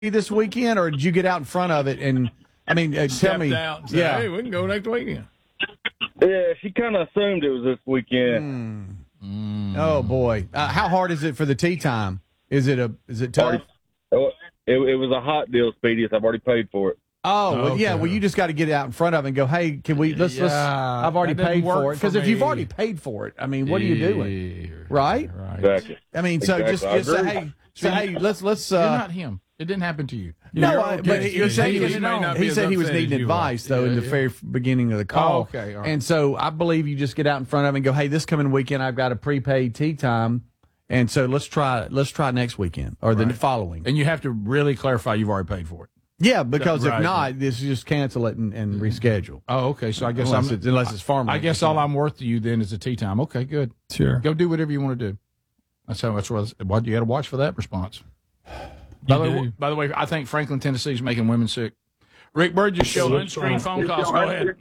this weekend, or did you get out in front of it and tell me? Out and say, hey, we can go next weekend. Yeah, she kind of assumed it was this weekend. Oh boy, how hard is it for the tea time? Is it tough? It was a hot deal, Speedy. I've already paid for it. Oh, well, yeah. Well, you just got to get out in front of it and go, hey, can we? Let's. I've already paid for it, because if you've already paid for it, what are you doing? Right. Exactly. So just say, hey, let's. You're not him. It didn't happen to you. But he said he was needing advice, though, in the very beginning of the call. Oh, okay. All right. And so I believe you just get out in front of it and go, hey, this coming weekend I've got a prepaid tea time, and so let's try next weekend or the following. And you have to really clarify you've already paid for it. Yeah, because if not, this just cancel it and reschedule. Oh, okay. So I guess unless it's farmland. I guess all I'm worth to you then is a tea time. Okay, good. Sure. Go do whatever you want to do. That's what you got to watch for that response. By the way, I think Franklin, Tennessee is making women sick. Rick Burgess Show, unscreened phone calls. Go ahead.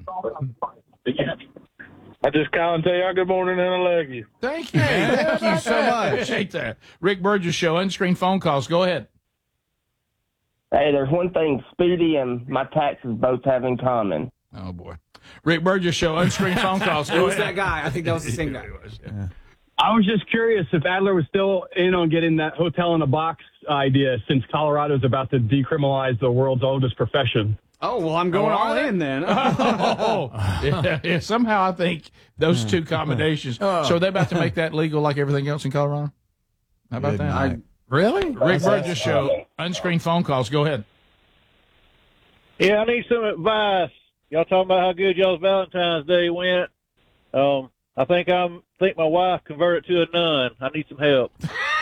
I just call and tell you good morning and I love you. Thank you. Thank you so much. Appreciate that. Rick Burgess Show, unscreened phone calls. Go ahead. Hey, there's one thing Speedy and my taxes both have in common. Oh, boy. Rick Burgess Show, unscreened phone calls. Who was that guy? I think that was the same guy. I was just curious if Adler was still in on getting that hotel in a box idea, since Colorado's about to decriminalize the world's oldest profession. Oh, well, I'm going all in then. Yeah, somehow I think those two combinations. So are they about to make that legal like everything else in Colorado? How about that? Really? Rick Burgess Show, unscreened phone calls. Go ahead. Yeah, I need some advice. Y'all talking about how good y'all's Valentine's Day went. I think my wife converted to a nun. I need some help.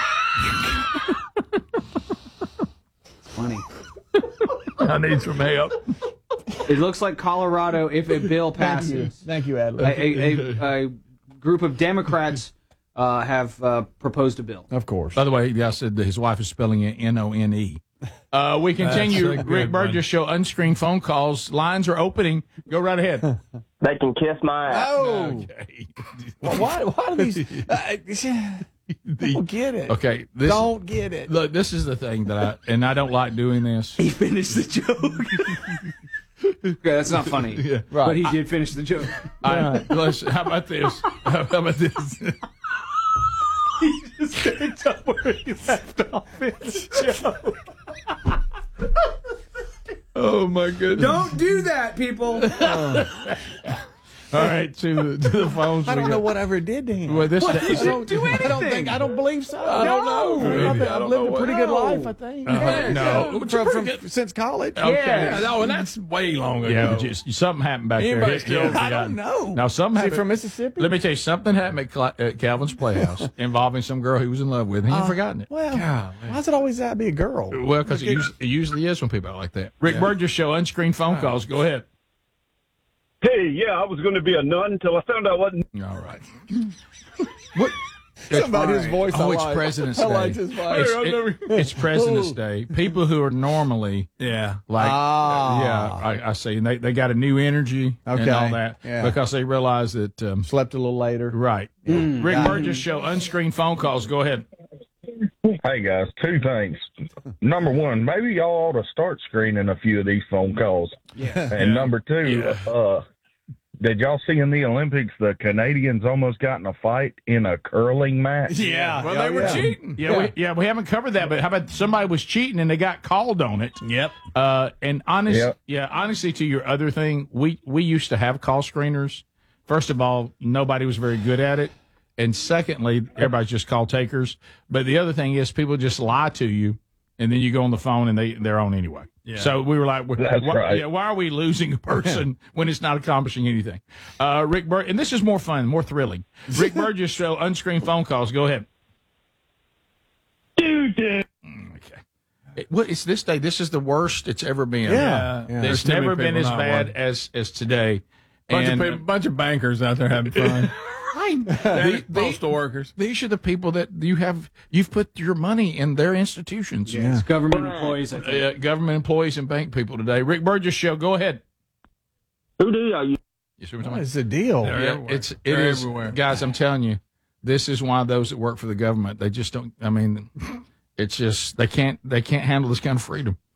It's funny. I need some help. It looks like Colorado, if a bill passes, Thank you, Adler. a group of Democrats have proposed a bill. Of course. By the way, I said that his wife is spelling it None. We continue. Rick Burgess Show, unscreened phone calls. Lines are opening. Go right ahead. They can kiss my ass. Oh. Okay. Why do these? Don't get it. Okay. Don't get it. Look, this is the thing that I don't like doing this. He finished the joke. Okay, that's not funny. Yeah. Right. But he did finish the joke. Listen, how about this? How about this? He just picked up where he left off in the joke. Oh, my goodness. Don't do that, people. All right, to the phones. I don't know what I ever did to him. Well, this He didn't do anything. I don't believe so. I don't know. I've lived a pretty good life, I think. No. Since college. Okay. Yeah. And that's way long ago. Yeah, but something happened back there. I don't know. Now, something Is he happened from Mississippi? Let me tell you, something happened at Calvin's Playhouse involving some girl he was in love with. He ain't forgotten it. Well, why does it always have to be a girl? Well, because it usually is when people are like that. Rick Burgess Show, unscreened phone calls. Go ahead. Hey, yeah, I was going to be a nun until I found I wasn't. All right. What? Somebody's voice. It's President's Day. I like his voice. It's President's Day. People who are normally I see, and they got a new energy and all that because they realize that Slept a little later. right. Rick Burgess Show, unscreened phone calls. Go ahead. Hey, guys, two things. Number one, maybe y'all ought to start screening a few of these phone calls. Yeah. And number two, did y'all see in the Olympics the Canadians almost got in a fight in a curling match? Yeah. Well, they were cheating. We haven't covered that, but how about somebody was cheating and they got called on it? Yep. And honestly, to your other thing, we used to have call screeners. First of all, nobody was very good at it. And secondly, everybody's just call takers. But the other thing is people just lie to you, and then you go on the phone and they're on anyway. Yeah. So we were like, why are we losing a person when it's not accomplishing anything? And this is more fun, more thrilling. Rick Burgess Show, unscreened phone calls. Go ahead. Dude. Okay. It's this day. This is the worst it's ever been. Yeah. It's never been as bad as today. Bunch of bankers out there having fun. Postal workers. These are the people that you've put your money in their institutions. Yeah. It's government employees. Government employees and bank people today. Rick Burgess Show. Go ahead. Who do y'all use? You see what I'm talking It's a deal. about? It is everywhere. Guys, I'm telling you, this is why those that work for the government, they just don't. I mean, It's just they can't handle this kind of freedom.